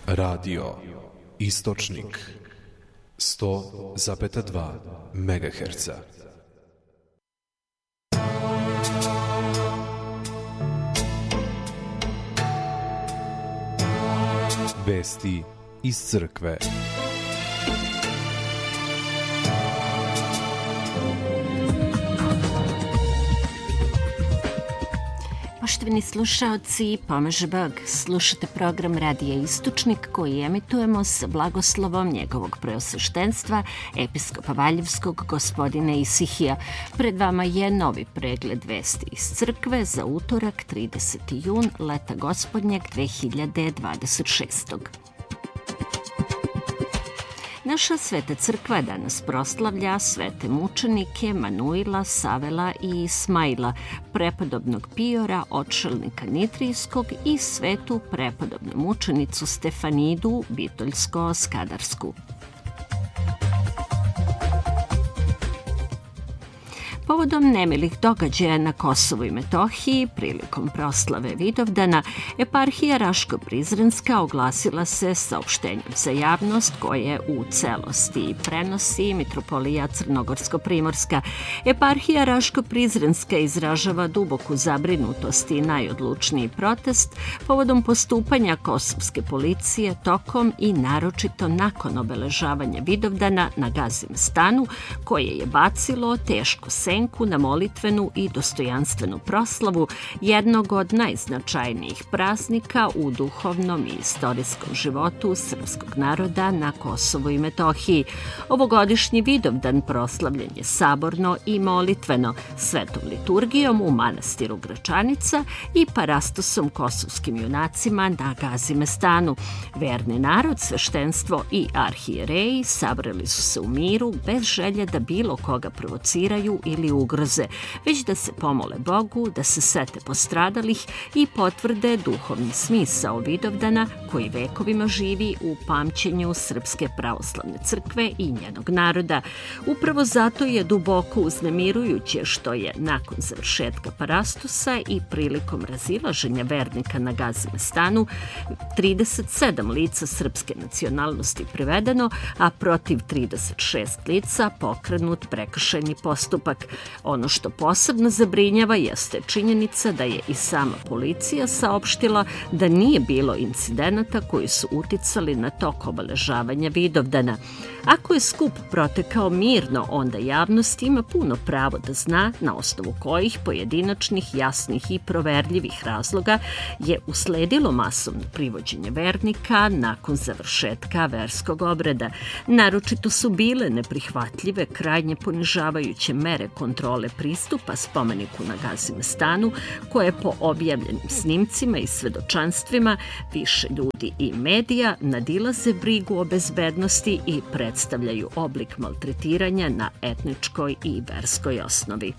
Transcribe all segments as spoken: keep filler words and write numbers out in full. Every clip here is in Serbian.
Radio Istočnik sto zarez dva megaherca. Vesti iz crkve. Poštovani slušaoci, pomaže Bog, slušate program Radija Istočnik koji emitujemo sa blagoslovom njegovog preosveštenstva, episkopa Valjevskog gospodina Isihija. Pred vama je novi pregled vesti iz crkve za utorak trideseti jun leta gospodnjeg dve hiljade dvadeset šeste. Naša sveta crkva danas proslavlja svete mučenike Manuila, Savela i Ismaila, prepodobnog Piora, odšelnika Nitrijskog i svetu prepodobnu mučenicu Stefanidu, Bitoljsko-Skadarsku. Povodom nemilih događaja na Kosovu i Metohiji, prilikom proslave Vidovdana, eparhija Raško-Prizrenska oglasila se saopštenjem za javnost koje u celosti prenosi mitropolija Crnogorsko-Primorska. Eparhija Raško-Prizrenska izražava duboku zabrinutost i najodlučniji protest povodom postupanja kosovske policije tokom i naročito nakon obeležavanja Vidovdana na Gazimestanu, koje je bacilo tešku senku na molitvenu i dostojanstvenu proslavu jednog od najznačajnijih praznika u duhovnom i istorijskom životu srpskog naroda na Kosovu i Metohiji. Ovogodišnji Vidovdan proslavljen je saborno i molitveno, svetom liturgijom u manastiru Gračanica i parastosom kosovskim junacima na Gazimestanu. Verni narod, sveštenstvo i arhijereji sabrali su se u miru bez želje da bilo koga provociraju ili ugroze, već da se pomole Bogu, da se sete postradalih i potvrde duhovni smisao Vidovdana koji vekovima živi u pamćenju Srpske pravoslavne crkve i njenog naroda. Upravo zato je duboko uznemirujuće što je nakon završetka parastosa i prilikom razilaženja vernika na Gazimestanu trideset sedam lica srpske nacionalnosti privedeno, a protiv trideset šest lica pokrenut prekršajni postupak. Ono što posebno zabrinjava jeste činjenica da je i sama policija saopštila da nije bilo incidenata koji su uticali na tok obeležavanja Vidovdana. Ako je skup protekao mirno, onda javnost ima puno pravo da zna na osnovu kojih pojedinačnih, jasnih i proverljivih razloga je usledilo masovno privođenje vernika nakon završetka verskog obreda. Naročito su bile neprihvatljive, krajnje ponižavajuće mere kontrole pristupa spomeniku na Gazimestanu, koje po objavljenim snimcima i svedočanstvima više ljudi i medija nadilaze brigu o bezbednosti i predstavljaju oblik maltretiranja na etničkoj i verskoj osnovi.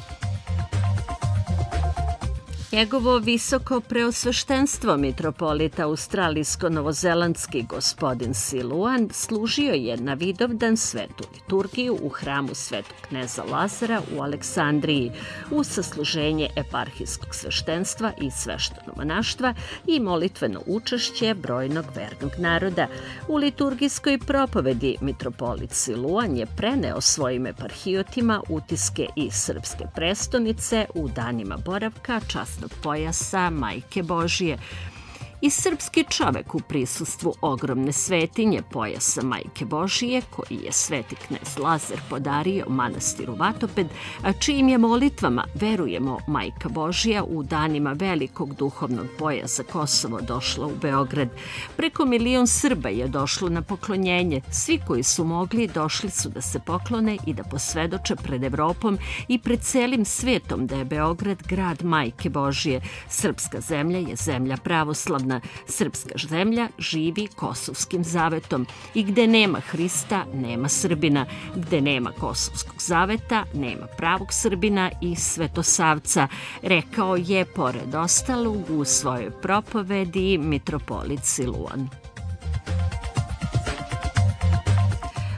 Njegovo visoko preosveštenstvo mitropolita australijsko-novozelandski gospodin Siluan služio je na Vidovdan svetu liturgiju u hramu svetog kneza Lazara u Aleksandriji uz sasluženje eparhijskog sveštenstva i sveštenomonaštva i molitveno učešće brojnog vernog naroda. U liturgijskoj propovedi mitropolit Siluan je preneo svojim eparhijotima utiske iz srpske prestonice u danima boravka časnog pojasa Majke Božije. I srpski čovek u prisustvu ogromne svetinje pojasa Majke Božije, koji je sveti knez Lazar podario manastiru Vatoped, a čijim je molitvama, verujemo, Majka Božija u danima velikog duhovnog boja za Kosovo došla u Beograd. Preko milion Srba je došlo na poklonjenje. Svi koji su mogli došli su da se poklone i da posvedoče pred Evropom i pred celim svetom da je Beograd grad Majke Božije. Srpska zemlja je zemlja pravoslavna. Srpska zemlja živi kosovskim zavetom i gde nema Hrista, nema Srbina. Gde nema kosovskog zaveta, nema pravog Srbina i Svetosavca, rekao je pored ostalog u svojoj propovedi mitropolit Siluan.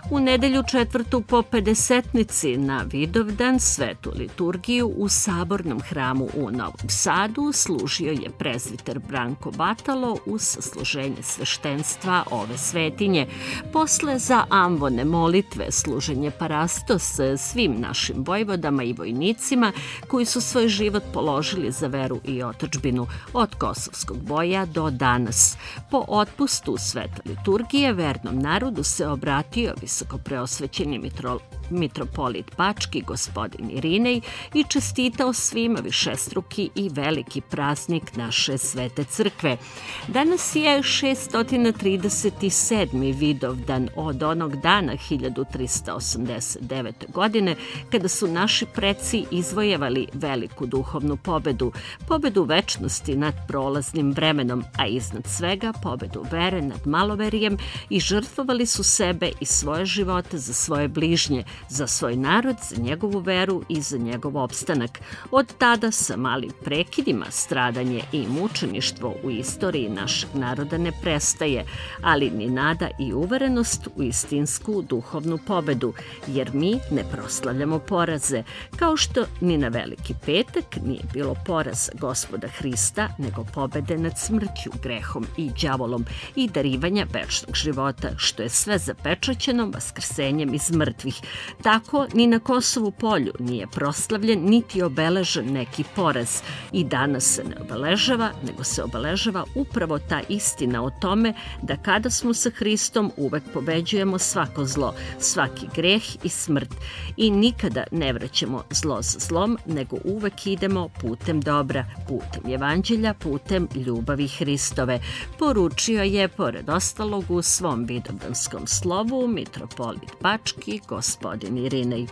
U nedelju četvrtu po pedesetnici na Vidovdan svetu liturgiju u Sabornom hramu u Novom Sadu služio je prezbiter Branko Batalo uz sasluženje sveštenstva ove svetinje. Posle za amvone molitve služenje parastos svim našim vojvodama i vojnicima koji su svoj život položili za veru i otadžbinu od Kosovskog boja do danas. Po otpustu sveta liturgije vernom narodu se obratio visokopreosvećeni mitro, mitropolit Bački gospodin Irinej i čestitao svima višestruki i veliki praznik naše svete crkve. Danas je šessto trideset sedmi Vidovdan od onog dana hiljadu trista osamdeset devete. godine kada su naši preci izvojevali veliku duhovnu pobedu, pobedu večnosti nad prolaznim vremenom, a iznad svega pobedu vere nad maloverijem i žrtvovali su sebe i svoje živote za svoje bližnje, za svoj narod, za njegovu veru i za njegov opstanak. Od tada sa malim prekidima stradanje i mučeništvo u istoriji našeg naroda ne prestaje, ali ni nada i uverenost u istinsku duhovnu pobedu, jer mi ne proslavljamo poraze, kao što ni na Veliki petak nije bilo poraza Gospoda Hrista, nego pobede nad smrću, grehom i đavolom i darivanja večnog života, što je sve zapečaćeno vaskrsenjem iz mrtvih. Tako ni na Kosovu polju nije proslavljen niti obeležen neki poraz i danas se ne obeležava, nego se obeležava upravo ta istina o tome da kada smo sa Hristom uvek pobeđujemo svako zlo, svaki greh i smrt i nikada ne vraćamo zlo za zlom, nego uvek idemo putem dobra, putem evanđelja, putem ljubavi Hristove, poručio je, pored ostalog, u svom vidovdanskom slovu mitropolit Bački gospodin Irinej.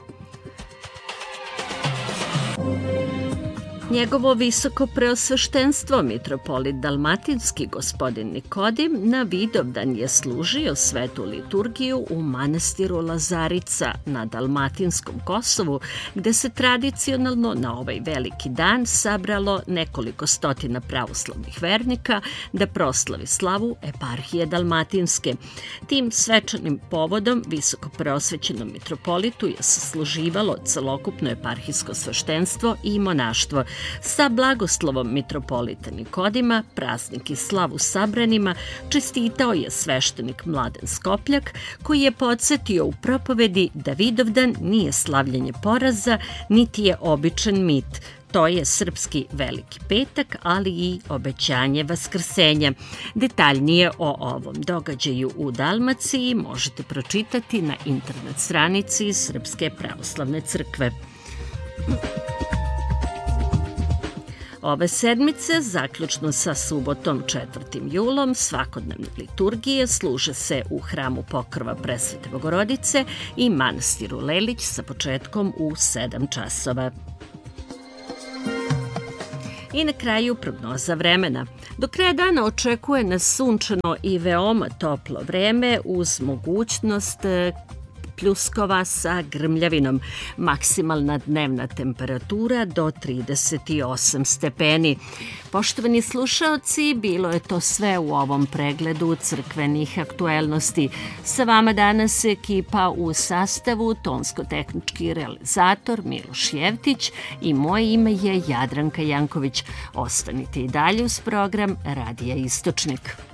Njegovo visoko preosveštenstvo, mitropolit Dalmatinski gospodin Nikodim, na Vidovdan je služio svetu liturgiju u manastiru Lazarica na Dalmatinskom Kosovu, gde se tradicionalno na ovaj veliki dan sabralo nekoliko stotina pravoslavnih vernika da proslavi slavu eparhije Dalmatinske. Tim svečanim povodom visoko preosvećenom mitropolitu je sasluživalo celokupno eparhijsko sveštenstvo i monaštvo. Sa blagoslovom mitropolita Nikodima, praznik i slavu sabranima, čestitao je sveštenik Mladen Skopljak, koji je podsetio u propovedi da Vidovdan nije slavljenje poraza, niti je običan mit. To je srpski Veliki petak, ali i obećanje vaskrsenja. Detaljnije o ovom događaju u Dalmaciji možete pročitati na internet stranici Srpske pravoslavne crkve. Ove sedmice, zaključno sa subotom četvrtim julom, svakodnevne liturgije služe se u hramu Pokrova Presvete Bogorodice i manastiru Lelić sa početkom u sedam časova. I na kraju prognoza vremena. Do kraja dana očekuje nas sunčano i veoma toplo vreme uz mogućnost pljuskova sa grmljavinom. Maksimalna dnevna temperatura do trideset osam stepeni. Poštovani slušaoci, bilo je to sve u ovom pregledu crkvenih aktuelnosti. Sa vama danas ekipa u sastavu tonsko-tehnički realizator Miloš Jevtić i moje ime je Jadranka Janković. Ostanite i dalje uz program Radija Istočnik.